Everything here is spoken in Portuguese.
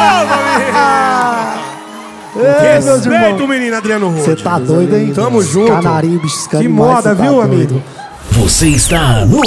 Respeita o menino Adriano Rude. Você tá doido, hein? Tamo junto. Canarinho, bicho, que moda, viu, amigo? Você está no